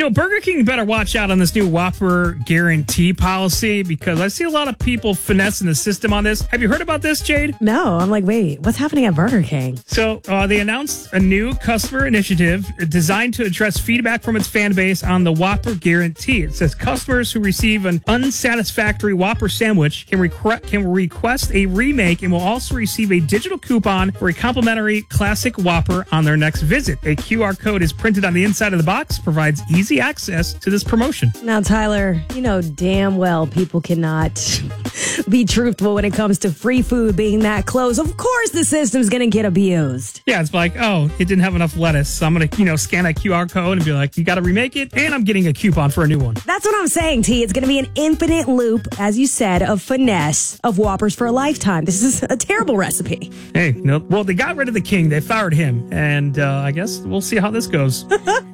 Burger King better watch out on this new Whopper guarantee policy because I see a lot of people finessing the system on this. Have you heard about this, Jade? No, I'm like, wait, what's happening at Burger King? So they announced a new customer initiative designed to address feedback from its fan base on the Whopper guarantee. It says customers who receive an unsatisfactory Whopper sandwich can request a remake and will also receive a digital coupon for a complimentary classic Whopper on their next visit. A QR code is printed on the inside of the box, provides easy access to this promotion. Now, Tyler, you know damn well people cannot be truthful when it comes to free food being that close. Of course the system's going to get abused. Yeah, it's like, oh, it didn't have enough lettuce. So I'm going to, scan that QR code and be like, you got to remake it. And I'm getting a coupon for a new one. That's what I'm saying, T. It's going to be an infinite loop, as you said, of finesse of Whoppers for a lifetime. This is a terrible recipe. Hey, well, they got rid of the king. They fired him. And I guess we'll see how this goes.